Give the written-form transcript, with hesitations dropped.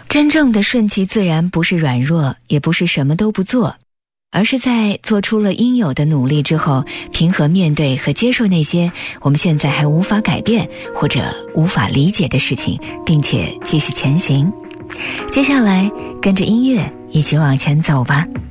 真正的顺其自然不是软弱，也不是什么都不做，而是在做出了应有的努力之后，平和面对和接受那些我们现在还无法改变或者无法理解的事情，并且继续前行。接下来跟着音乐一起往前走吧。